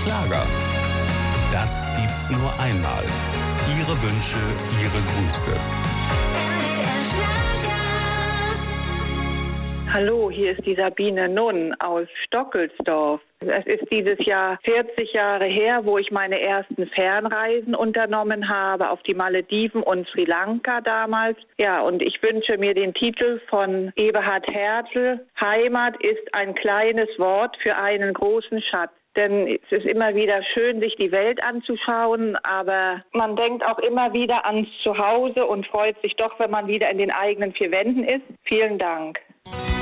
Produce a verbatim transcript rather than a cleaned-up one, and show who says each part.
Speaker 1: Schlager. Das gibt's nur einmal. Ihre Wünsche, Ihre Grüße.
Speaker 2: Hallo, hier ist die Sabine Nunn aus Stockelsdorf. Es ist dieses Jahr vierzig Jahre her, wo ich meine ersten Fernreisen unternommen habe auf die Malediven und Sri Lanka damals. Ja, und ich wünsche mir den Titel von Eberhard Hertel. Heimat ist ein kleines Wort für einen großen Schatz. Denn es ist immer wieder schön, sich die Welt anzuschauen, aber man denkt auch immer wieder ans Zuhause und freut sich doch, wenn man wieder in den eigenen vier Wänden ist. Vielen Dank.